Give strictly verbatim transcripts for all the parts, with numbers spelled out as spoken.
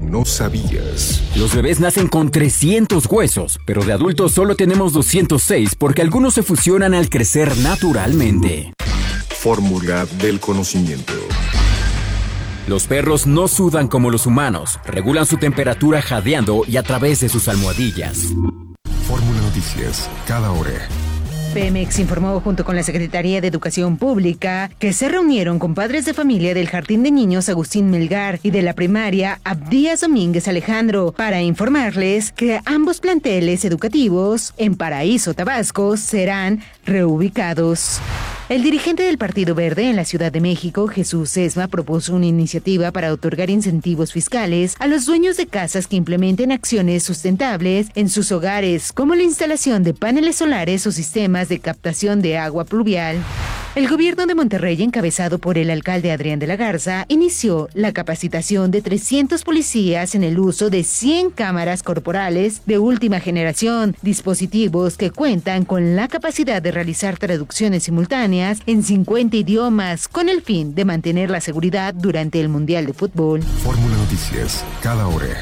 no sabías. Los bebés nacen con trescientos huesos, pero de adultos solo tenemos doscientos seis porque algunos se fusionan al crecer naturalmente. Fórmula del conocimiento. Los perros no sudan como los humanos, regulan su temperatura jadeando y a través de sus almohadillas. Fórmula Noticias, cada hora. Pemex informó junto con la Secretaría de Educación Pública que se reunieron con padres de familia del Jardín de Niños Agustín Melgar y de la primaria Abdías Domínguez Alejandro para informarles que ambos planteles educativos en Paraíso, Tabasco, serán reubicados. El dirigente del Partido Verde en la Ciudad de México, Jesús Sesma, propuso una iniciativa para otorgar incentivos fiscales a los dueños de casas que implementen acciones sustentables en sus hogares, como la instalación de paneles solares o sistemas de captación de agua pluvial. El gobierno de Monterrey, encabezado por el alcalde Adrián de la Garza, inició la capacitación de trescientos policías en el uso de cien cámaras corporales de última generación, dispositivos que cuentan con la capacidad de realizar traducciones simultáneas en cincuenta idiomas, con el fin de mantener la seguridad durante el Mundial de Fútbol. Fórmula Noticias, cada hora.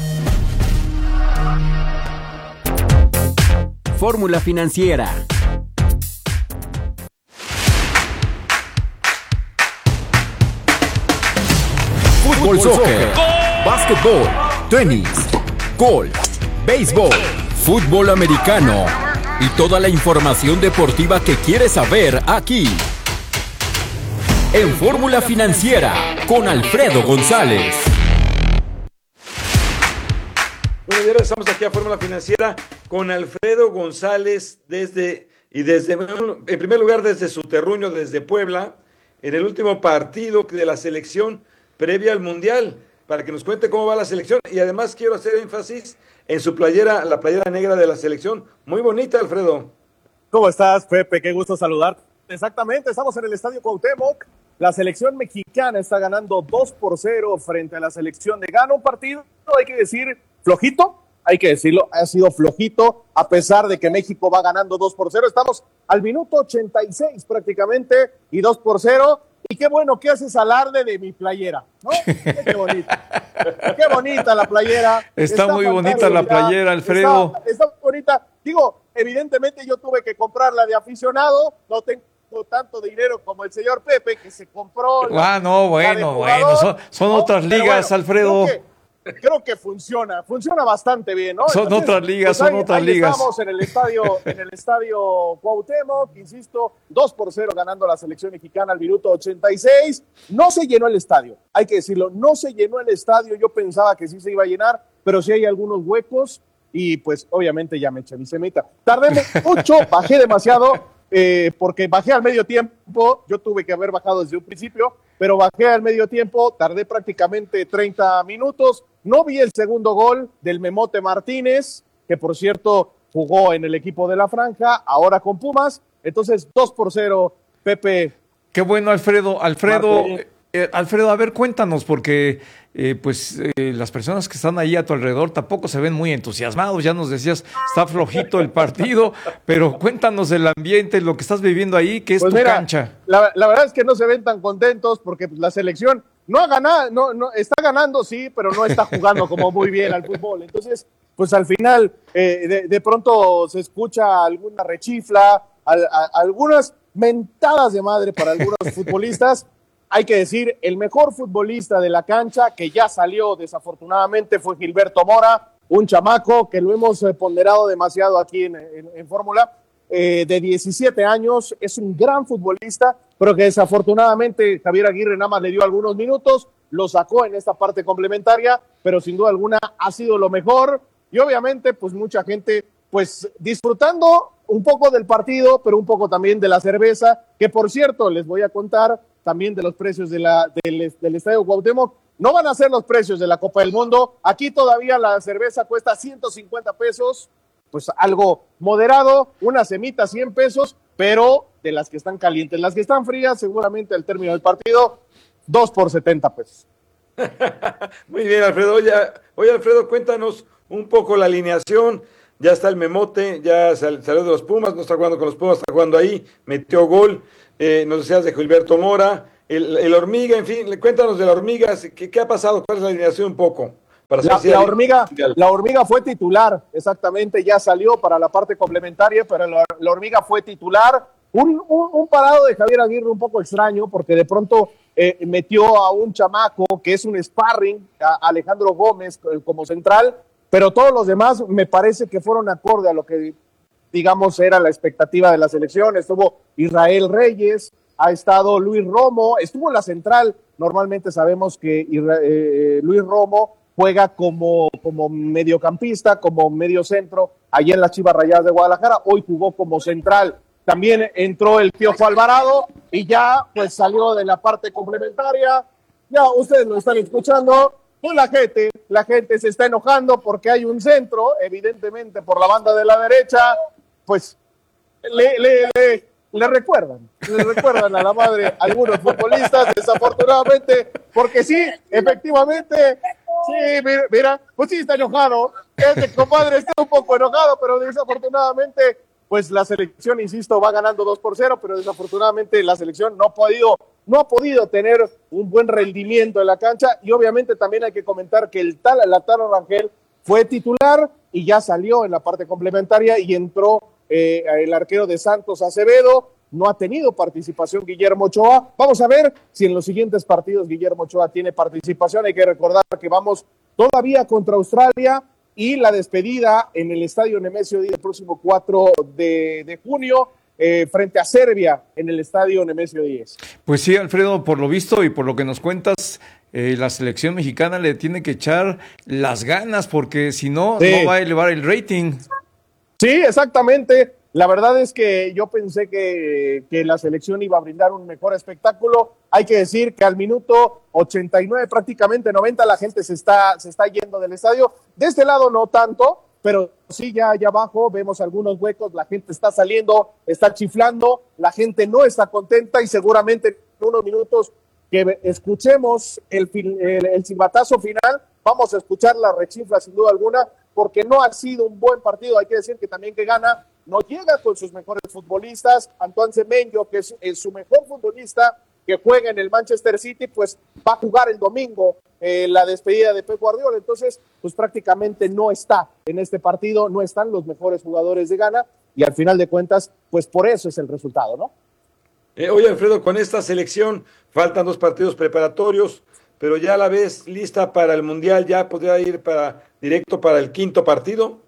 Fórmula Financiera. Fútbol, soccer, básquetbol, tenis, golf, béisbol, fútbol americano y toda la información deportiva que quieres saber aquí. En Fórmula Financiera, con Alfredo González. Bueno, y ahora estamos aquí a Fórmula Financiera con Alfredo González desde, y desde, en primer lugar desde su terruño, desde Puebla, en el último partido de la selección previa al Mundial, para que nos cuente cómo va la selección. Y además quiero hacer énfasis en su playera, la playera negra de la selección. Muy bonita, Alfredo. ¿Cómo estás, Pepe? Qué gusto saludarte. Exactamente, estamos en el Estadio Cuauhtémoc. La selección mexicana está ganando dos por cero frente a la selección de Ghana. Un partido, hay que decir, flojito, hay que decirlo, ha sido flojito, a pesar de que México va ganando dos por cero. Estamos al minuto ochenta y seis prácticamente, y dos por cero. Y qué bueno que haces alarde de mi playera, ¿no? Qué bonita. Qué bonita la playera. Está, está muy bonita la playera, Alfredo. Está, está bonita. Digo, evidentemente yo tuve que comprarla de aficionado, no tengo tanto dinero como el señor Pepe, que se compró. La, ah, no, bueno, bueno, son, son ¿no? otras ligas, bueno, Alfredo. Creo que, creo que funciona, funciona bastante bien, ¿no? Son Entonces, otras ligas, pues son ahí, otras ahí ligas. Estamos en el estadio, en el estadio Cuauhtémoc, insisto, dos por cero ganando la selección mexicana al minuto ochenta y seis. No se llenó el estadio, hay que decirlo, no se llenó el estadio. Yo pensaba que sí se iba a llenar, pero sí hay algunos huecos y pues obviamente ya me eché mi semita. Tardé mucho, bajé demasiado. Eh, porque bajé al medio tiempo, yo tuve que haber bajado desde un principio, pero bajé al medio tiempo, tardé prácticamente treinta minutos, no vi el segundo gol del Memote Martínez, que por cierto jugó en el equipo de la Franja, ahora con Pumas, entonces dos por cero, Pepe. Qué bueno, Alfredo, Alfredo, eh, Alfredo, a ver, cuéntanos, porque eh, pues eh, las personas que están ahí a tu alrededor tampoco se ven muy entusiasmados, ya nos decías, está flojito el partido, pero cuéntanos el ambiente, lo que estás viviendo ahí, que es pues tu mira, cancha. La, la verdad es que no se ven tan contentos porque pues, la selección no ha ganado, no, no, está ganando sí, pero no está jugando como muy bien al fútbol, entonces pues al final eh, de, de pronto se escucha alguna rechifla, a, a, algunas mentadas de madre para algunos futbolistas. Hay que decir, el mejor futbolista de la cancha, que ya salió desafortunadamente, fue Gilberto Mora, un chamaco que lo hemos ponderado demasiado aquí en, en, en Fórmula, eh, de diecisiete años, es un gran futbolista, pero que desafortunadamente Javier Aguirre nada más le dio algunos minutos, lo sacó en esta parte complementaria, pero sin duda alguna ha sido lo mejor, y obviamente pues mucha gente pues disfrutando un poco del partido, pero un poco también de la cerveza, que por cierto les voy a contar también de los precios de la, del, del Estadio Cuauhtémoc. No van a ser los precios de la Copa del Mundo. Aquí todavía la cerveza cuesta ciento cincuenta pesos, pues algo moderado, una semita cien pesos, pero de las que están calientes. Las que están frías, seguramente al término del partido, dos por setenta pesos. Muy bien, Alfredo. Oye, oye, Alfredo, cuéntanos un poco la alineación. Ya está el Memote, ya sal, salió de los Pumas, no está jugando con los Pumas, está jugando ahí, metió gol. Eh, nos decías de Gilberto Mora, el, el Hormiga, en fin, cuéntanos de la Hormiga, ¿qué, qué ha pasado? ¿Cuál es la alineación un poco? para La, hacerse la al- hormiga, la hormiga fue titular, exactamente, ya salió para la parte complementaria, pero la, la hormiga fue titular. Un, un, un parado de Javier Aguirre un poco extraño, porque de pronto eh, metió a un chamaco que es un sparring, a Alejandro Gómez eh, como central, pero todos los demás me parece que fueron acorde a lo que, digamos, era la expectativa de la selección. Estuvo Israel Reyes, ha estado Luis Romo, estuvo en la central. Normalmente sabemos que eh, Luis Romo juega como, como mediocampista, como medio centro, allá en las Chivas Rayadas de Guadalajara. Hoy jugó como central. También entró el Piojo Alvarado y ya pues salió de la parte complementaria. Ya ustedes lo están escuchando. Pues la gente, la gente se está enojando porque hay un centro, evidentemente por la banda de la derecha, pues le, le, le, le recuerdan, le recuerdan a la madre algunos futbolistas, desafortunadamente, porque sí, efectivamente, sí, mira, mira pues sí está enojado, este compadre está un poco enojado, pero desafortunadamente, pues la selección, insisto, va ganando dos por cero, pero desafortunadamente la selección no ha podido, no ha podido tener un buen rendimiento en la cancha, y obviamente también hay que comentar que el tal Lataro Rangel fue titular y ya salió en la parte complementaria y entró eh, el arquero de Santos Acevedo. No ha tenido participación Guillermo Ochoa. Vamos a ver si en los siguientes partidos Guillermo Ochoa tiene participación. Hay que recordar que vamos todavía contra Australia y la despedida en el Estadio Nemesio Díaz el próximo cuatro de, de junio eh, frente a Serbia en el Estadio Nemesio Díaz. Pues sí, Alfredo, por lo visto y por lo que nos cuentas, eh, la selección mexicana le tiene que echar las ganas porque si no, sí. no va a elevar el rating. Sí, exactamente. La verdad es que yo pensé que, que la selección iba a brindar un mejor espectáculo. Hay que decir que al minuto ochenta y nueve, prácticamente noventa, la gente se está, se está yendo del estadio. De este lado no tanto, pero sí ya allá abajo vemos algunos huecos, la gente está saliendo, está chiflando, la gente no está contenta y seguramente en unos minutos que escuchemos el, el, el silbatazo final, vamos a escuchar la rechifla sin duda alguna, porque no ha sido un buen partido. Hay que decir que también que gana no llega con sus mejores futbolistas. Antoine Semenyo, que es, es su mejor futbolista, que juega en el Manchester City, pues va a jugar el domingo eh, la despedida de Pep Guardiola. Entonces, pues prácticamente no está en este partido, no están los mejores jugadores de Ghana y al final de cuentas, pues por eso es el resultado, ¿no? Eh, oye, Alfredo, con esta selección faltan dos partidos preparatorios, pero ya la ves lista para el Mundial, ya podría ir para directo para el quinto partido.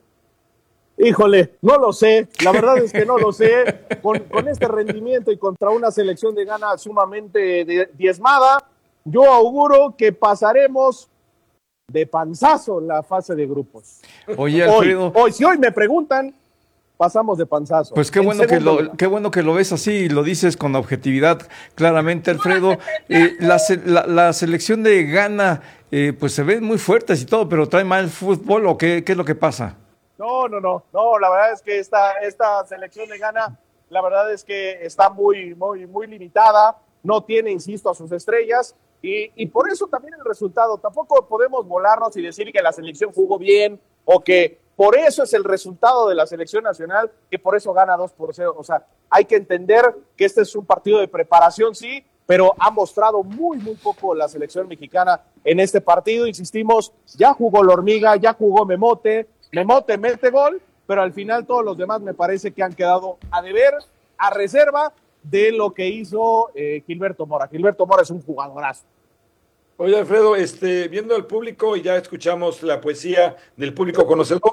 Híjole, no lo sé, la verdad es que no lo sé, con, con este rendimiento y contra una selección de Ghana sumamente de, diezmada, yo auguro que pasaremos de panzazo la fase de grupos. Oye, Alfredo. Hoy, hoy si hoy me preguntan, pasamos de panzazo. Pues qué bueno, que lo, qué bueno que lo ves así y lo dices con objetividad, claramente, Alfredo. Eh, la, la, la selección de Ghana, eh, pues se ven muy fuertes y todo, pero ¿trae mal fútbol o qué, qué es lo que pasa? No, no, no, no, la verdad es que esta, esta selección de Ghana, la verdad es que está muy, muy, muy limitada, no tiene, insisto, a sus estrellas, y, y por eso también el resultado, tampoco podemos volarnos y decir que la selección jugó bien, o que por eso es el resultado de la selección nacional, que por eso gana dos por cero, o sea, hay que entender que este es un partido de preparación, sí, pero ha mostrado muy, muy poco la selección mexicana en este partido, insistimos, ya jugó la hormiga, ya jugó Memote, Memote mete gol, pero al final todos los demás me parece que han quedado a deber, a reserva de lo que hizo eh, Gilberto Mora. Gilberto Mora es un jugadorazo. Oye, Alfredo, este, viendo al público y ya escuchamos la poesía del público conocedor.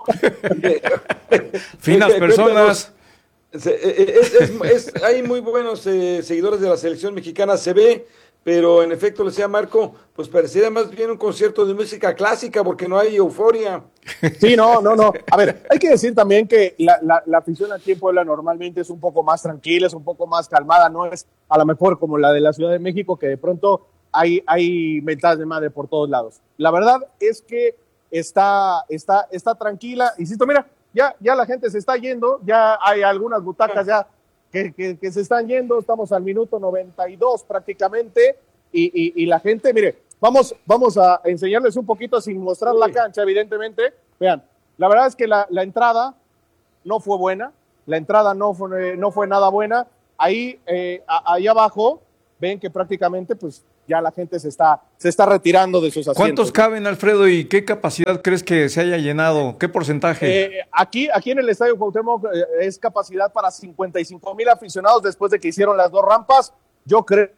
Finas personas. Es, es, es, es, hay muy buenos eh, seguidores de la selección mexicana, se ve, pero en efecto, le decía Marco, pues pareciera más bien un concierto de música clásica porque no hay euforia. Sí, no, no, no. A ver, hay que decir también que la, la, la afición aquí en Puebla normalmente es un poco más tranquila, es un poco más calmada, no es a lo mejor como la de la Ciudad de México, que de pronto hay, hay mentadas de madre por todos lados. La verdad es que está, está, está tranquila. Insisto, mira, ya, ya la gente se está yendo, ya hay algunas butacas ya que, que, que se están yendo, estamos al minuto noventa y dos prácticamente, y, y, y la gente, mire, vamos, vamos a enseñarles un poquito sin mostrar sí. la cancha, evidentemente. Vean, la verdad es que la, la entrada no fue buena, la entrada no fue, no fue nada buena. Ahí, eh, ahí abajo, ven que prácticamente, pues, ya la gente se está, se está retirando de sus asientos. ¿Cuántos caben, Alfredo, y qué capacidad crees que se haya llenado? ¿Qué porcentaje? Eh, aquí, aquí en el Estadio Cuauhtémoc eh, es capacidad para cincuenta y cinco mil aficionados después de que hicieron las dos rampas. Yo creo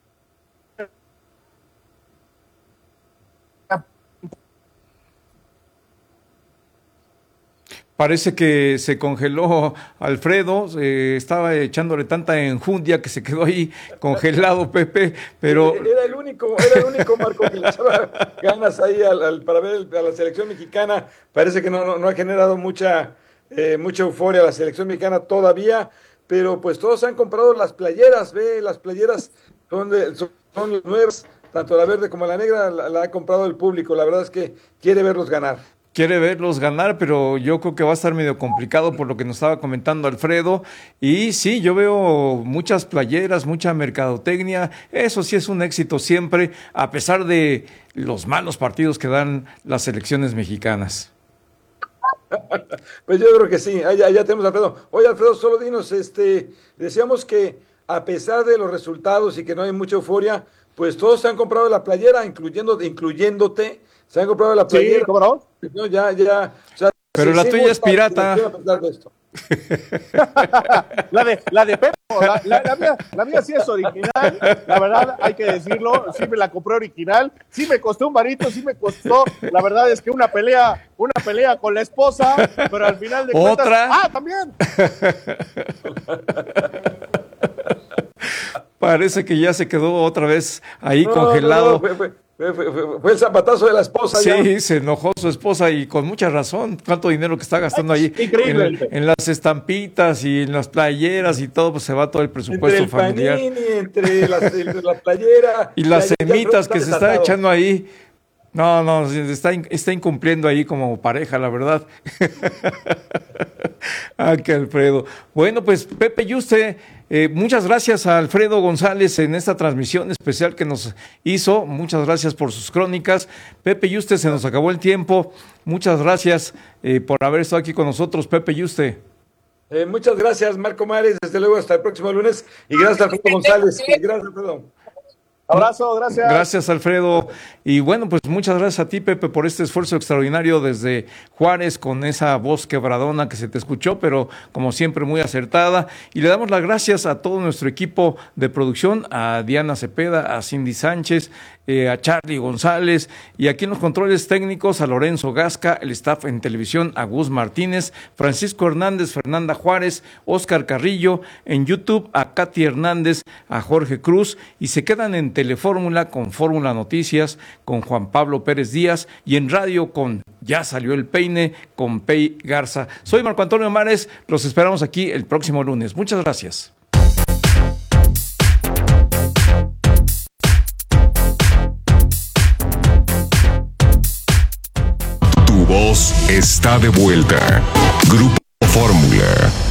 Parece que se congeló Alfredo, eh, estaba echándole tanta enjundia que se quedó ahí congelado, Pepe, pero... Era el único, era el único, Marco, que le echaba ganas ahí al, al, para ver a la selección mexicana. Parece que no, no, no ha generado mucha, eh, mucha euforia la selección mexicana todavía, pero pues todos han comprado las playeras, ve, las playeras son, de, son, son nuevas, tanto la verde como la negra la, la ha comprado el público. La verdad es que quiere verlos ganar. Quiere verlos ganar, pero yo creo que va a estar medio complicado por lo que nos estaba comentando Alfredo. Y sí, yo veo muchas playeras, mucha mercadotecnia. Eso sí es un éxito siempre, a pesar de los malos partidos que dan las selecciones mexicanas. Pues yo creo que sí, allá, allá tenemos a Alfredo. Oye, Alfredo, solo dinos, este, decíamos que a pesar de los resultados y que no hay mucha euforia, pues todos se han comprado la playera, incluyendo, incluyéndote. Se han comprado la playera. Sí, ¿cómo no? No, ya, ya. O sea, pero la tuya es pirata. la de, la de Pepe, la, la, la, mía, la mía sí es original. La verdad, hay que decirlo. Sí me la compré original. Sí me costó un varito, sí me costó. La verdad es que una pelea, una pelea con la esposa, pero al final de cuentas. ¿Otra? ¡Ah, también! Parece que ya se quedó otra vez ahí no, congelado. No, no, fue, fue, fue, fue, fue el zapatazo de la esposa. Sí, ya. Se enojó su esposa y con mucha razón. Cuánto dinero que está gastando ahí en, en las estampitas y en las playeras y todo, pues se va todo el presupuesto entre el familiar. Panini, entre, las, entre la playera y las ya, semitas ya que se está echando ahí. No, no, está, está incumpliendo ahí como pareja, la verdad. Ah, qué Alfredo. Bueno, pues Pepe Yuste, eh, muchas gracias a Alfredo González en esta transmisión especial que nos hizo. Muchas gracias por sus crónicas. Pepe Yuste, se nos acabó el tiempo. Muchas gracias eh, por haber estado aquí con nosotros, Pepe Yuste. Eh, muchas gracias, Marco Mares. Desde luego, hasta el próximo lunes. Y gracias a Alfredo González. Gracias, Alfredo. Abrazo, gracias. Gracias, Alfredo. Y bueno, pues muchas gracias a ti, Pepe, por este esfuerzo extraordinario desde Juárez con esa voz quebradona que se te escuchó, pero como siempre muy acertada. Y le damos las gracias a todo nuestro equipo de producción, a Diana Cepeda, a Cindy Sánchez, eh, a Charlie González, y aquí en los controles técnicos a Lorenzo Gasca, el staff en televisión a Gus Martínez, Francisco Hernández, Fernanda Juárez, Oscar Carrillo, en YouTube a Katy Hernández, a Jorge Cruz, y se quedan en Telefórmula con Fórmula Noticias, con Juan Pablo Pérez Díaz, y en radio con Ya Salió el Peine, con Pei Garza. Soy Marco Antonio Mares, los esperamos aquí el próximo lunes. Muchas gracias. Tu voz está de vuelta. Grupo Fórmula.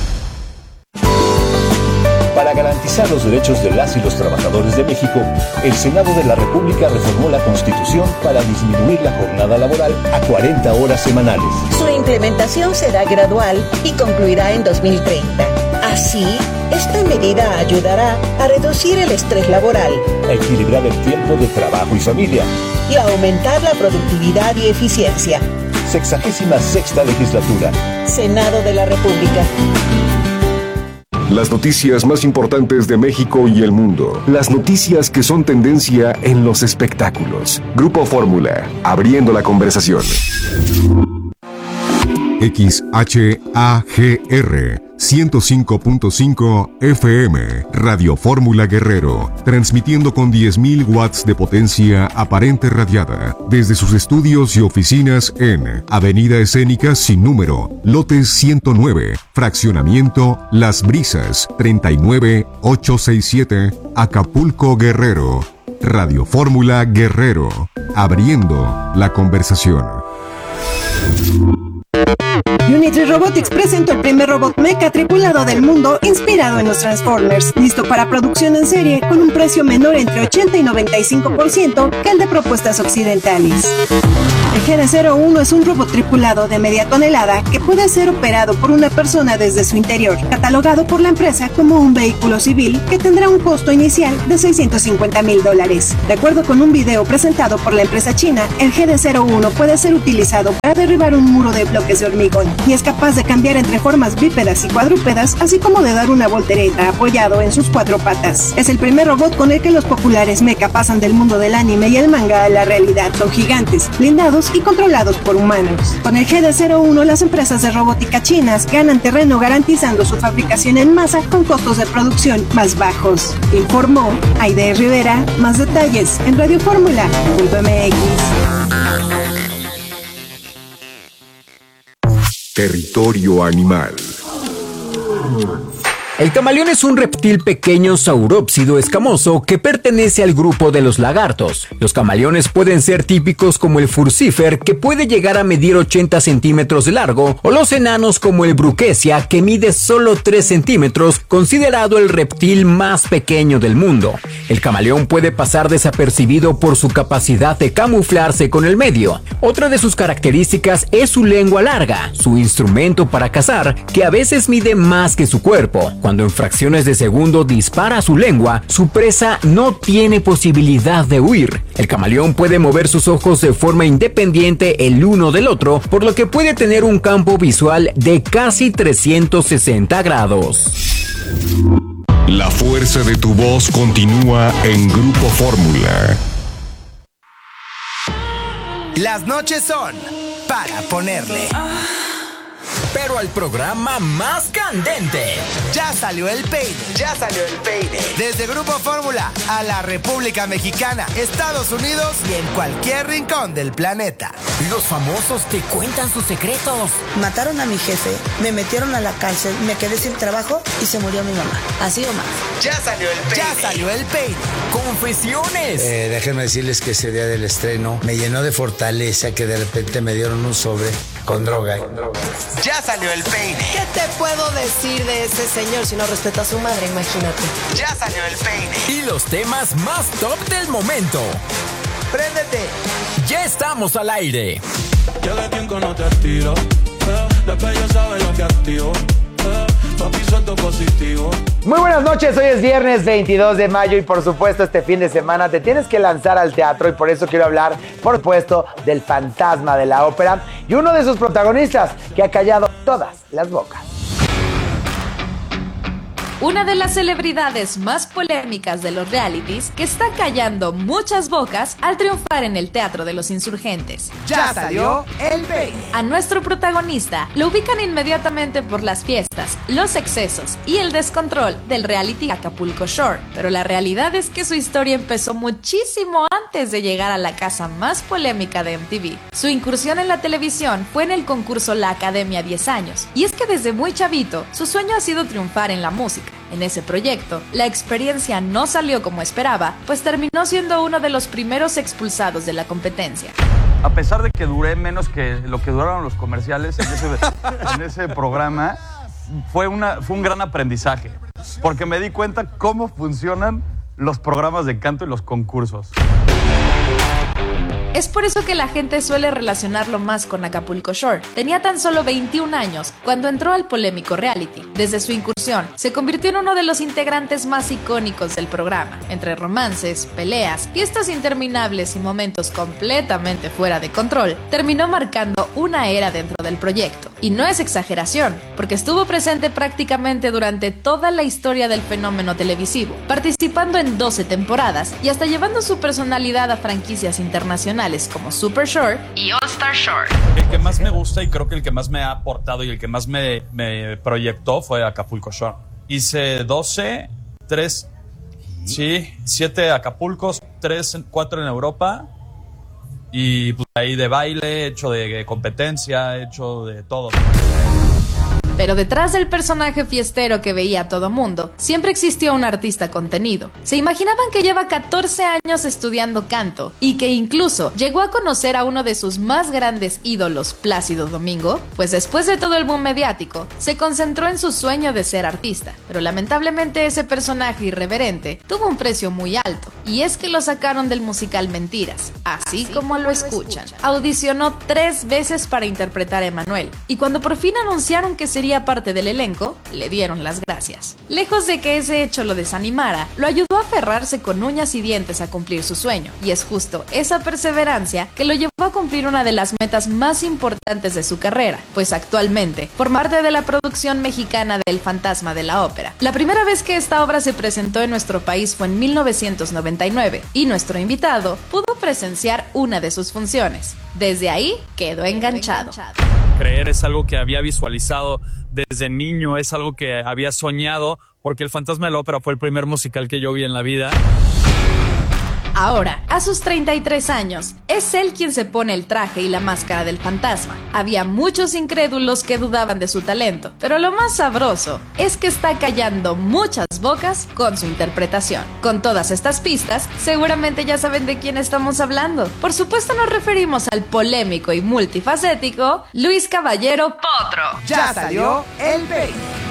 Para garantizar los derechos de las y los trabajadores de México, el Senado de la República reformó la Constitución para disminuir la jornada laboral a cuarenta horas semanales. Su implementación será gradual y concluirá en dos mil treinta. Así, esta medida ayudará a reducir el estrés laboral, a equilibrar el tiempo de trabajo y familia y a aumentar la productividad y eficiencia. Sexagésima sexta legislatura. Senado de la República. Las noticias más importantes de México y el mundo. Las noticias que son tendencia en los espectáculos. Grupo Fórmula, abriendo la conversación. X H A G R ciento cinco punto cinco F M, Radio Fórmula Guerrero, transmitiendo con diez mil watts de potencia aparente radiada, desde sus estudios y oficinas en Avenida Escénica sin número, lotes ciento nueve, fraccionamiento Las Brisas, treinta y nueve ochocientos sesenta y siete, Acapulco, Guerrero. Radio Fórmula Guerrero, abriendo la conversación. Unitree Robotics presentó el primer robot mecha tripulado del mundo inspirado en los Transformers, listo para producción en serie con un precio menor entre ochenta y noventa y cinco por ciento que el de propuestas occidentales. El G D cero uno es un robot tripulado de media tonelada que puede ser operado por una persona desde su interior, catalogado por la empresa como un vehículo civil que tendrá un costo inicial de seiscientos cincuenta mil dólares. De acuerdo con un video presentado por la empresa china, el G D cero uno puede ser utilizado para derribar un muro de bloques de hormigón y es capaz de cambiar entre formas bípedas y cuadrúpedas, así como de dar una voltereta apoyado en sus cuatro patas. Es el primer robot con el que los populares mecha pasan del mundo del anime y el manga a la realidad. Son gigantes, blindados y controlados por humanos. Con el G D cero uno, las empresas de robótica chinas ganan terreno garantizando su fabricación en masa con costos de producción más bajos. Informó Aide Rivera. Más detalles en radio fórmula punto m x. Territorio animal. El camaleón es un reptil pequeño saurópsido escamoso que pertenece al grupo de los lagartos. Los camaleones pueden ser típicos como el furcifer, que puede llegar a medir ochenta centímetros de largo, o los enanos como el bruquesia, que mide solo tres centímetros, considerado el reptil más pequeño del mundo. El camaleón puede pasar desapercibido por su capacidad de camuflarse con el medio. Otra de sus características es su lengua larga, su instrumento para cazar, que a veces mide más que su cuerpo. Cuando en fracciones de segundo dispara su lengua, su presa no tiene posibilidad de huir. El camaleón puede mover sus ojos de forma independiente el uno del otro, por lo que puede tener un campo visual de casi trescientos sesenta grados. La fuerza de tu voz continúa en Grupo Fórmula. Las noches son para ponerle. Pero al programa más candente. Ya salió el peine. Ya salió el peine. Desde Grupo Fórmula a la República Mexicana, Estados Unidos y en cualquier rincón del planeta. Los famosos te cuentan sus secretos. Mataron a mi jefe, me metieron a la cárcel, me quedé sin trabajo y se murió mi mamá. Así o más. Ya salió el peine. Ya salió el peine. Confesiones. Eh, déjenme decirles que ese día del estreno me llenó de fortaleza, que de repente me dieron un sobre con droga. Con droga. Ya salió el peine. ¿Qué te puedo decir de ese señor si no respeta a su madre? Imagínate. Ya salió el peine. Y los temas más top del momento. Préndete. Ya estamos al aire. Yo de tiempo no te tiro. Eh, después yo sabe lo que activo. Eh, papi suelto positivo. Muy buenas noches, hoy es viernes veintidós de mayo y por supuesto este fin de semana te tienes que lanzar al teatro y por eso quiero hablar, por supuesto, del fantasma de la ópera y uno de sus protagonistas que ha callado todas las bocas. Una de las celebridades más polémicas de los realities que está callando muchas bocas al triunfar en el Teatro de los Insurgentes. Ya salió el peine. A nuestro protagonista lo ubican inmediatamente por las fiestas, los excesos y el descontrol del reality Acapulco Shore. Pero la realidad es que su historia empezó muchísimo antes de llegar a la casa más polémica de M T V. Su incursión en la televisión fue en el concurso La Academia diez años. Y es que desde muy chavito, su sueño ha sido triunfar en la música. En ese proyecto, la experiencia no salió como esperaba, pues terminó siendo uno de los primeros expulsados de la competencia. A pesar de que duré menos que lo que duraron los comerciales en ese, en ese programa, fue, una, fue un gran aprendizaje, porque me di cuenta cómo funcionan los programas de canto y los concursos. Es por eso que la gente suele relacionarlo más con Acapulco Shore. Tenía tan solo veintiún años cuando entró al polémico reality. Desde su incursión, se convirtió en uno de los integrantes más icónicos del programa. Entre romances, peleas, fiestas interminables y momentos completamente fuera de control, terminó marcando una era dentro del proyecto. Y no es exageración, porque estuvo presente prácticamente durante toda la historia del fenómeno televisivo, participando en doce temporadas y hasta llevando su personalidad a franquicias internacionales como Super Shore y All Star Shore. El que más me gusta y creo que el que más me ha aportado y el que más me, me proyectó fue Acapulco Shore. Hice doce, tres, sí, siete Acapulcos, tres, cuatro en Europa y pues, ahí de baile, hecho de competencia, hecho de todo. Pero detrás del personaje fiestero que veía a todo mundo, siempre existió un artista contenido. Se imaginaban que lleva catorce años estudiando canto y que incluso llegó a conocer a uno de sus más grandes ídolos, Plácido Domingo. Pues después de todo el boom mediático, se concentró en su sueño de ser artista. Pero lamentablemente ese personaje irreverente tuvo un precio muy alto, y es que lo sacaron del musical Mentiras, así como lo escuchan. Audicionó tres veces para interpretar a Emanuel, y cuando por fin anunciaron que sería parte del elenco, le dieron las gracias. Lejos de que ese hecho lo desanimara, lo ayudó a aferrarse con uñas y dientes a cumplir su sueño, y es justo esa perseverancia que lo llevó a cumplir una de las metas más importantes de su carrera, pues actualmente forma parte de la producción mexicana del Fantasma de la Ópera. La primera vez que esta obra se presentó en nuestro país fue en mil novecientos noventa y nueve, y nuestro invitado pudo presenciar una de sus funciones. Desde ahí quedó enganchado. Creer es algo que había visualizado desde niño, es algo que había soñado, porque El Fantasma de la Ópera fue el primer musical que yo vi en la vida. Ahora, a sus treinta y tres años, es él quien se pone el traje y la máscara del fantasma. Había muchos incrédulos que dudaban de su talento, pero lo más sabroso es que está callando muchas bocas con su interpretación. Con todas estas pistas, seguramente ya saben de quién estamos hablando. Por supuesto nos referimos al polémico y multifacético Luis Caballero Potro. Ya salió el peine.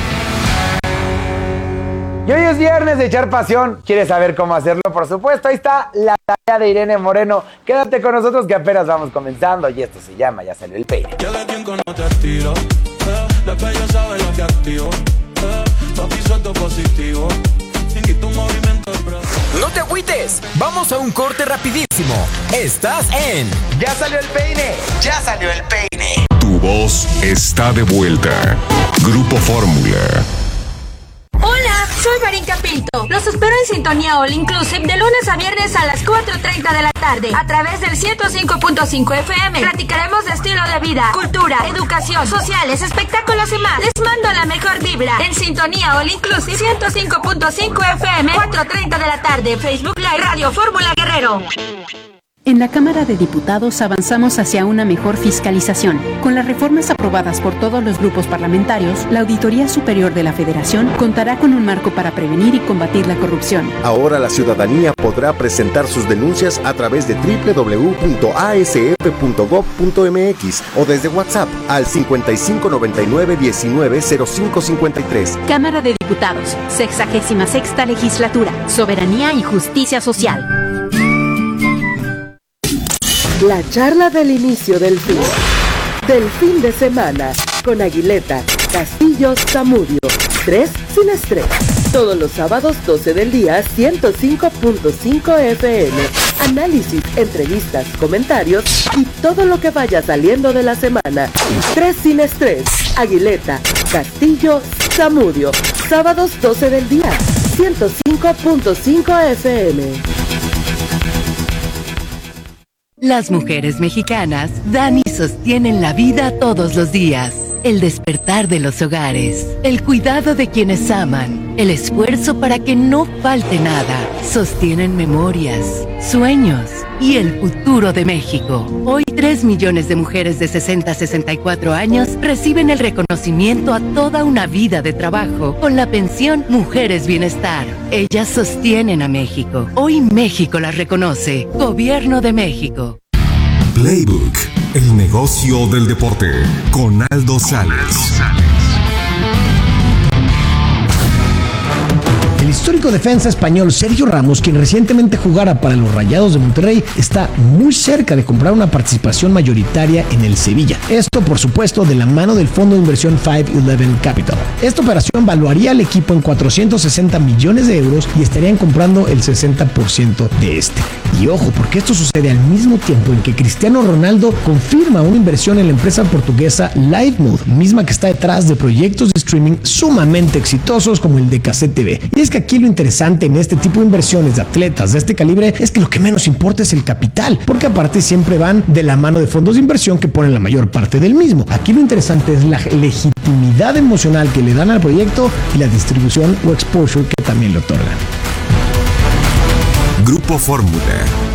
Y hoy es viernes de echar pasión. ¿Quieres saber cómo hacerlo? Por supuesto, ahí está la tarea de Irene Moreno. Quédate con nosotros que apenas vamos comenzando y esto se llama Ya Salió el Peine. Llega quien conoce estilo, eh, después ya sabe lo que activo, eh, papi suelto positivo, y tu movimiento es pro. No te agüites, vamos a un corte rapidísimo. Estás en Ya Salió el Peine. Ya salió el peine. Tu voz está de vuelta. Grupo Fórmula. Hola, soy Marinka Pinto. Los espero en Sintonía All Inclusive de lunes a viernes a las cuatro treinta de la tarde a través del ciento cinco punto cinco F M. Platicaremos de estilo de vida, cultura, educación, sociales, espectáculos y más. Les mando la mejor vibra en Sintonía All Inclusive ciento cinco punto cinco F M, cuatro treinta de la tarde, Facebook Live, Radio Fórmula Guerrero. En la Cámara de Diputados avanzamos hacia una mejor fiscalización. Con las reformas aprobadas por todos los grupos parlamentarios, la Auditoría Superior de la Federación contará con un marco para prevenir y combatir la corrupción. Ahora la ciudadanía podrá presentar sus denuncias a través de doble u doble u doble u punto a s f punto gob punto m x o desde WhatsApp al cincuenta y cinco noventa y nueve diecinueve cero cinco cincuenta y tres. Cámara de Diputados, sexagésima sexta legislatura, soberanía y justicia social. La charla del inicio del fin, del fin de semana, con Aguileta, Castillo, Zamudio, tres sin estrés. Todos los sábados doce del día, ciento cinco punto cinco F M. Análisis, entrevistas, comentarios y todo lo que vaya saliendo de la semana. Tres sin estrés. Aguileta, Castillo, Zamudio. Sábados doce del día, ciento cinco punto cinco F M. Las mujeres mexicanas dan y sostienen la vida todos los días. El despertar de los hogares, el cuidado de quienes aman, el esfuerzo para que no falte nada. Sostienen memorias, sueños y el futuro de México. Hoy tres millones de mujeres de sesenta a sesenta y cuatro años reciben el reconocimiento a toda una vida de trabajo con la pensión Mujeres Bienestar. Ellas sostienen a México. Hoy México las reconoce. Gobierno de México. Playbook, el negocio del deporte, con Aldo Sales. El histórico defensa español Sergio Ramos, quien recientemente jugara para los Rayados de Monterrey, está muy cerca de comprar una participación mayoritaria en el Sevilla. Esto, por supuesto, de la mano del fondo de inversión cinco once Capital. Esta operación valuaría al equipo en cuatrocientos sesenta millones de euros y estarían comprando el sesenta por ciento de este. Y ojo, porque esto sucede al mismo tiempo en que Cristiano Ronaldo confirma una inversión en la empresa portuguesa Livemode, misma que está detrás de proyectos de streaming sumamente exitosos como el de Cassette T V. Y es que aquí lo interesante en este tipo de inversiones de atletas de este calibre es que lo que menos importa es el capital, porque aparte siempre van de la mano de fondos de inversión que ponen la mayor parte del mismo. Aquí lo interesante es la legitimidad emocional que le dan al proyecto y la distribución o exposure que también le otorgan. Grupo Fórmula.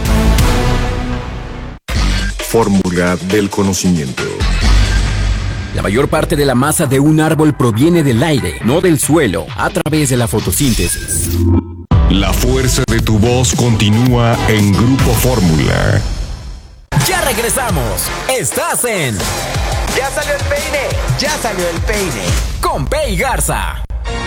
Fórmula del conocimiento. La mayor parte de la masa de un árbol proviene del aire, no del suelo, a través de la fotosíntesis. La fuerza de tu voz continúa en Grupo Fórmula. Ya regresamos. Estás en... Ya salió el peine, ya salió el peine. Con Pei Garza.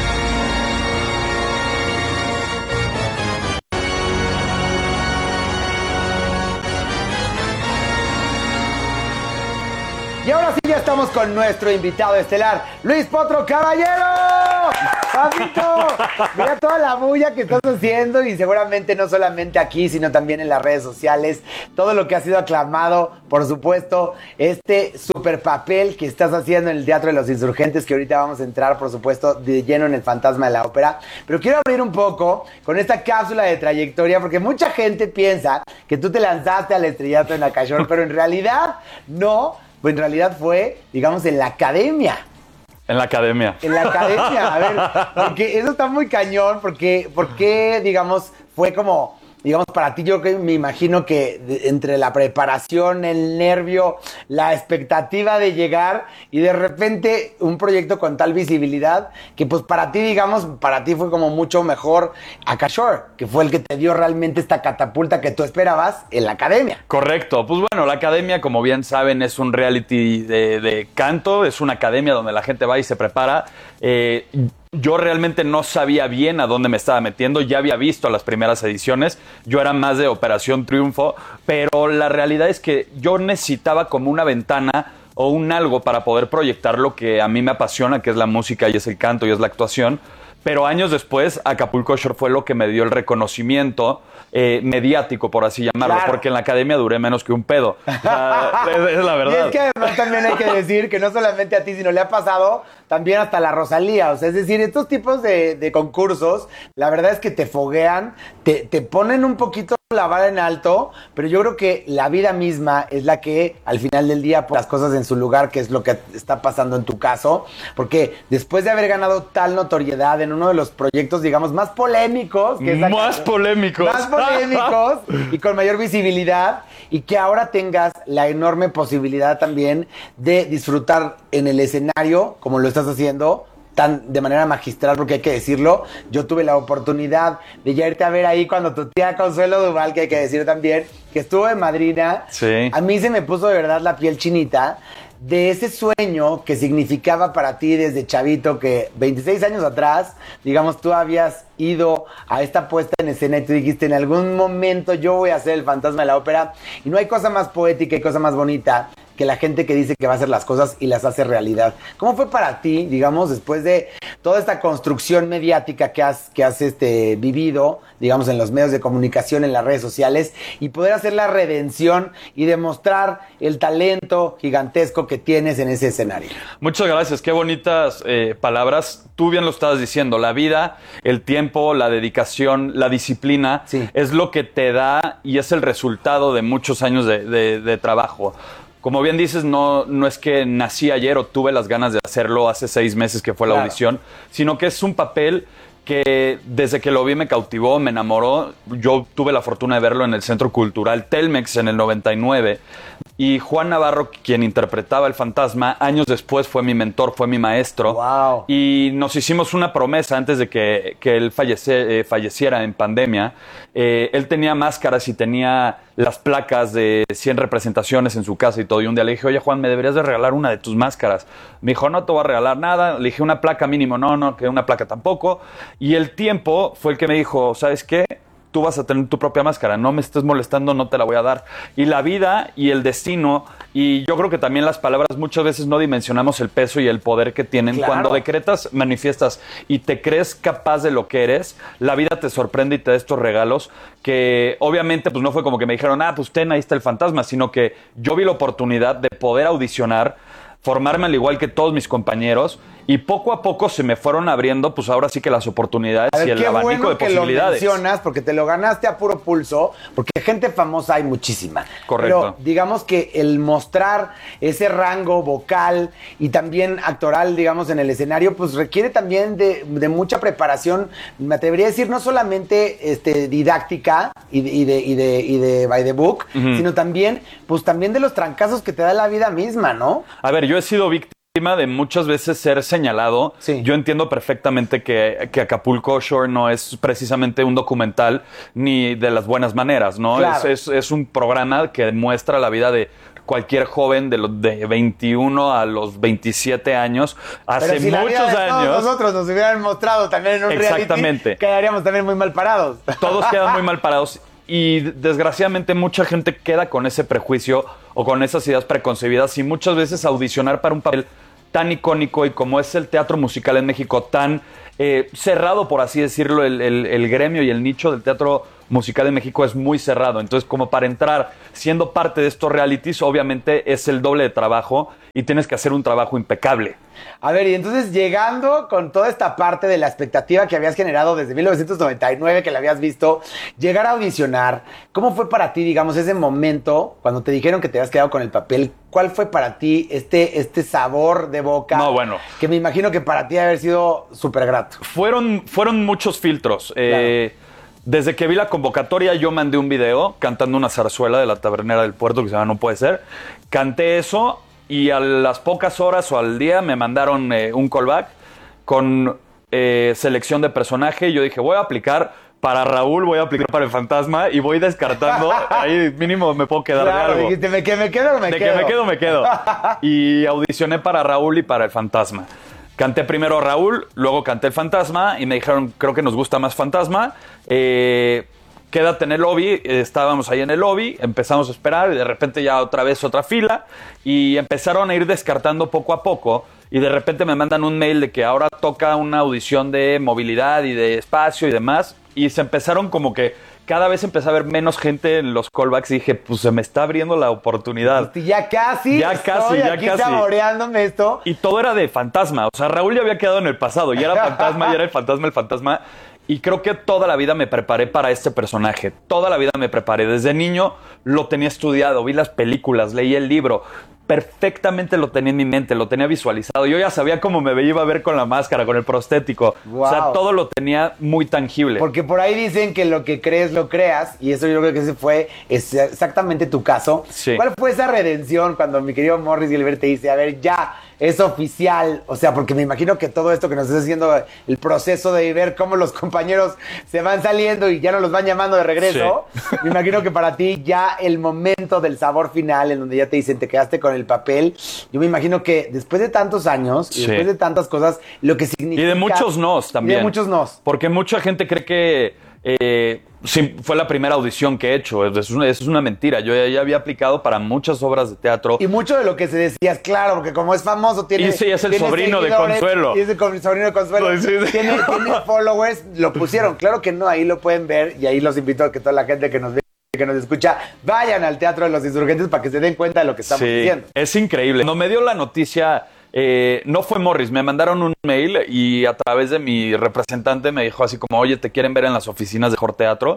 Y ahora sí ya estamos con nuestro invitado estelar, Luis Potro Caballero. Papito, mira toda la bulla que estás haciendo y seguramente no solamente aquí, sino también en las redes sociales. Todo lo que ha sido aclamado, por supuesto, este super papel que estás haciendo en el Teatro de los Insurgentes, que ahorita vamos a entrar, por supuesto, de lleno en el Fantasma de la Ópera. Pero quiero abrir un poco con esta cápsula de trayectoria, porque mucha gente piensa que tú te lanzaste al estrellato en Acashore, pero en realidad no. Pues en realidad fue, digamos, en la academia. En la academia. En la academia, a ver, porque eso está muy cañón, porque, porque digamos, fue como, digamos, para ti yo que me imagino que de, entre la preparación, el nervio, la expectativa de llegar y de repente un proyecto con tal visibilidad que pues para ti, digamos, para ti fue como mucho mejor Acashore, que fue el que te dio realmente esta catapulta que tú esperabas en la academia. Correcto. Pues bueno, la academia, como bien saben, es un reality de, de canto, es una academia donde la gente va y se prepara. Eh, Yo realmente no sabía bien a dónde me estaba metiendo, ya había visto las primeras ediciones, yo era más de Operación Triunfo, pero la realidad es que yo necesitaba como una ventana o un algo para poder proyectar lo que a mí me apasiona, que es la música y es el canto y es la actuación. Pero años después, Acapulco Shore fue lo que me dio el reconocimiento eh, mediático, por así llamarlo, claro. Porque en la academia duré menos que un pedo. O sea, es, es la verdad. Y es que además también hay que decir que no solamente a ti, sino le ha pasado también hasta la Rosalía. O sea, es decir, estos tipos de, de concursos, la verdad es que te foguean, te, te ponen un poquito la vara en alto, pero yo creo que la vida misma es la que al final del día pone las cosas en su lugar, que es lo que está pasando en tu caso, porque después de haber ganado tal notoriedad en uno de los proyectos, digamos, más polémicos, que es la más que, polémicos, más polémicos y con mayor visibilidad, y que ahora tengas la enorme posibilidad también de disfrutar en el escenario, como lo estás haciendo, tan de manera magistral, porque hay que decirlo, yo tuve la oportunidad de ya irte a ver ahí cuando tu tía Consuelo Duval, que hay que decir también, que estuvo de madrina. Sí. A mí se me puso de verdad la piel chinita de ese sueño que significaba para ti desde chavito, que veintiséis años atrás, digamos, tú habías ido a esta puesta en escena y tú dijiste, en algún momento yo voy a ser el Fantasma de la Ópera, y no hay cosa más poética y cosa más bonita que la gente que dice que va a hacer las cosas y las hace realidad. ¿Cómo fue para ti, digamos, después de toda esta construcción mediática que has, que has este, vivido, digamos, en los medios de comunicación, en las redes sociales, y poder hacer la redención y demostrar el talento gigantesco que tienes en ese escenario? Muchas gracias, qué bonitas eh, palabras. Tú bien lo estabas diciendo, la vida, el tiempo, la dedicación, la disciplina, sí, es lo que te da y es el resultado de muchos años de, de, de trabajo. Como bien dices, no, no es que nací ayer o tuve las ganas de hacerlo hace seis meses que fue la claro. audición, sino que es un papel que desde que lo vi me cautivó, me enamoró. Yo tuve la fortuna de verlo en el Centro Cultural Telmex en el noventa y nueve. Y Juan Navarro, quien interpretaba el fantasma, años después fue mi mentor, fue mi maestro. Wow. Y nos hicimos una promesa antes de que, que él fallece, eh, falleciera en pandemia. Eh, él tenía máscaras y tenía las placas de cien representaciones en su casa y todo. Y un día le dije, oye, Juan, me deberías de regalar una de tus máscaras. Me dijo, no te voy a regalar nada. Le dije, una placa mínimo. No, no, que una placa tampoco. Y el tiempo fue el que me dijo, ¿sabes qué? Tú vas a tener tu propia máscara, no me estés molestando, no te la voy a dar. Y la vida y el destino, y yo creo que también las palabras muchas veces no dimensionamos el peso y el poder que tienen. Claro. Cuando decretas, manifiestas y te crees capaz de lo que eres, la vida te sorprende y te da estos regalos que obviamente pues no fue como que me dijeron, ah, pues ten, ahí está el fantasma, sino que yo vi la oportunidad de poder audicionar, formarme al igual que todos mis compañeros, y poco a poco se me fueron abriendo, pues ahora sí que las oportunidades ver, y el abanico bueno de posibilidades. Qué bueno que lo mencionas, porque te lo ganaste a puro pulso, porque gente famosa hay muchísima. Correcto. Pero digamos que el mostrar ese rango vocal y también actoral, digamos, en el escenario, pues requiere también de, de mucha preparación, me atrevería a decir, no solamente este, didáctica y de, y, de, y, de, y de by the book, uh-huh. sino también, pues también de los trancazos que te da la vida misma, ¿no? A ver, yo he sido víctima víctima de muchas veces ser señalado. Sí. Yo entiendo perfectamente que, que Acapulco Shore no es precisamente un documental ni de las buenas maneras, ¿no? Claro. Es, es, es un programa que muestra la vida de cualquier joven de los de veintiuno a los veintisiete años, hace Pero si muchos la vida de años. Todos nosotros nos hubieran mostrado también en un Exactamente. reality, quedaríamos también muy mal parados. Todos quedan muy mal parados. Y desgraciadamente mucha gente queda con ese prejuicio o con esas ideas preconcebidas y muchas veces audicionar para un papel tan icónico y como es el teatro musical en México, tan eh, cerrado, por así decirlo, el, el, el gremio y el nicho del teatro musical en México es muy cerrado. Entonces, como para entrar siendo parte de estos realities, obviamente es el doble de trabajo y tienes que hacer un trabajo impecable. A ver, y entonces llegando con toda esta parte de la expectativa que habías generado desde mil novecientos noventa y nueve, que la habías visto, llegar a audicionar, ¿cómo fue para ti, digamos, ese momento cuando te dijeron que te habías quedado con el papel? ¿Cuál fue para ti este, este sabor de boca? No, bueno. Que me imagino que para ti debe haber sido súper grato. Fueron, fueron muchos filtros. Claro. Eh, desde que vi la convocatoria, yo mandé un video cantando una zarzuela de la Tabernera del Puerto que se llama No Puede Ser. Canté eso. Y a las pocas horas o al día me mandaron eh, un callback con eh, selección de personaje. Y yo dije, voy a aplicar para Raúl, voy a aplicar para el fantasma y voy descartando. Ahí mínimo me puedo quedar claro, de algo. Dijiste, ¿me, que me quedo o me de quedo? que me quedo, me quedo. Y audicioné para Raúl y para el fantasma. Canté primero Raúl, luego canté el fantasma y me dijeron, creo que nos gusta más fantasma. Eh... Quédate en el lobby, estábamos ahí en el lobby, empezamos a esperar y de repente ya otra vez otra fila y empezaron a ir descartando poco a poco y de repente me mandan un mail de que ahora toca una audición de movilidad y de espacio y demás y se empezaron como que cada vez empezó a haber menos gente en los callbacks y dije, pues se me está abriendo la oportunidad. Ya casi, ya casi, ya aquí casi. saboreándome esto. Y todo era de fantasma, o sea, Raúl ya había quedado en el pasado, ya era fantasma, ya era el fantasma, el fantasma. Y creo que toda la vida me preparé para este personaje. Toda la vida me preparé. Desde niño lo tenía estudiado, vi las películas, leí el libro. Perfectamente lo tenía en mi mente, lo tenía visualizado. Yo ya sabía cómo me iba a ver con la máscara, con el prostético. Wow. O sea, todo lo tenía muy tangible. Porque por ahí dicen que lo que crees, lo creas. Y eso yo creo que ese fue exactamente tu caso. Sí. ¿Cuál fue esa redención cuando mi querido Morris Gilbert te dice, a ver, ya, es oficial? O sea, porque me imagino que todo esto que nos estás haciendo, el proceso de ver cómo los compañeros se van saliendo y ya no los van llamando de regreso. Sí. Me imagino que para ti ya el momento del sabor final, en donde ya te dicen, te quedaste con el papel. Yo me imagino que después de tantos años y sí. después de tantas cosas, lo que significa... Y de muchos nos también. Y de muchos nos. Porque mucha gente cree que eh, sí, fue la primera audición que he hecho. Eso es una, eso es una mentira. Yo ya, ya había aplicado para muchas obras de teatro. Y mucho de lo que se decía es claro, porque como es famoso, tiene... Y sí, es el sobrino de Consuelo. Y es el sobrino de Consuelo. Pues sí, sí. Tiene, tiene followers, lo pusieron. Claro que no, ahí lo pueden ver. Y ahí los invito a que toda la gente que nos ve, que nos escucha, vayan al Teatro de los Insurgentes para que se den cuenta de lo que estamos sí, diciendo. Es increíble. Cuando me dio la noticia, eh, no fue Morris, me mandaron un mail y a través de mi representante me dijo así como, oye, ¿te quieren ver en las oficinas de Mejor Teatro?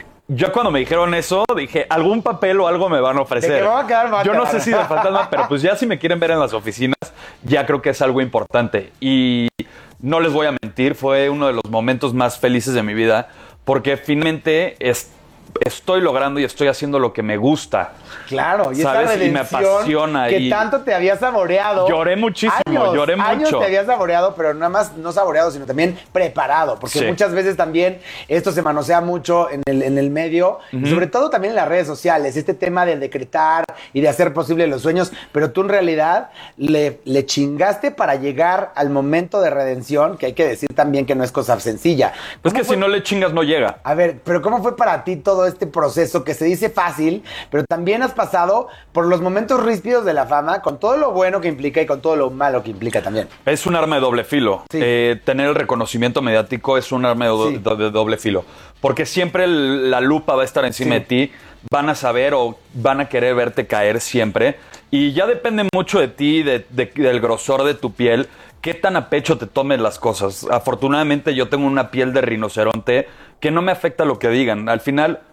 Yo cuando me dijeron eso, dije, algún papel o algo me van a ofrecer. ¿De qué me va a quedar mal? Yo no sé si de fantasma, pero pues ya si me quieren ver en las oficinas, ya creo que es algo importante. Y no les voy a mentir, fue uno de los momentos más felices de mi vida, porque finalmente es... estoy logrando y estoy haciendo lo que me gusta. Claro, y ¿sabes? esta redención y me apasiona. Que y tanto te había saboreado. Lloré muchísimo, años, lloré mucho. Años te había saboreado, pero nada más no saboreado, sino también preparado. Porque sí. muchas veces también esto se manosea mucho en el, en el medio, uh-huh. y sobre todo también en las redes sociales. Este tema de decretar y de hacer posible los sueños, pero tú en realidad le, le chingaste para llegar al momento de redención, que hay que decir también que no es cosa sencilla. Pues que fue? Si no le chingas no llega. A ver, pero ¿cómo fue para ti todo este proceso que se dice fácil, pero también has pasado por los momentos ríspidos de la fama, con todo lo bueno que implica y con todo lo malo que implica también? Es un arma de doble filo. Sí. Eh, tener el reconocimiento mediático es un arma de, do- sí. de doble filo. Porque siempre el, la lupa va a estar encima sí. de ti, van a saber o van a querer verte caer siempre. Y ya depende mucho de ti, de, de, del grosor de tu piel, qué tan a pecho te tomen las cosas. Afortunadamente yo tengo una piel de rinoceronte que no me afecta lo que digan. Al final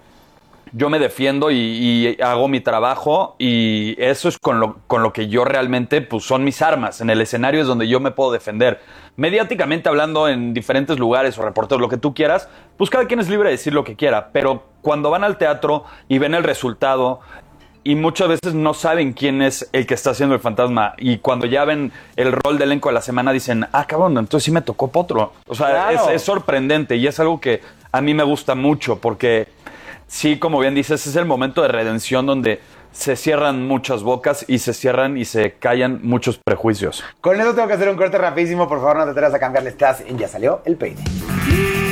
yo me defiendo y, y hago mi trabajo y eso es con lo, con lo que yo realmente, pues son mis armas. En el escenario es donde yo me puedo defender. Mediáticamente hablando en diferentes lugares o reporteros, lo que tú quieras, pues cada quien es libre de decir lo que quiera. Pero cuando van al teatro y ven el resultado y muchas veces no saben quién es el que está haciendo el fantasma. Y cuando ya ven el rol de elenco de la semana dicen, ah, cabrón, entonces sí me tocó Potro. O sea, Claro. es, es sorprendente y es algo que a mí me gusta mucho porque sí, como bien dices, es el momento de redención donde se cierran muchas bocas y se cierran y se callan muchos prejuicios. Con eso tengo que hacer un corte rapidísimo. Por favor, no te atrevas a cambiarle. Estás en Ya Salió el Peine.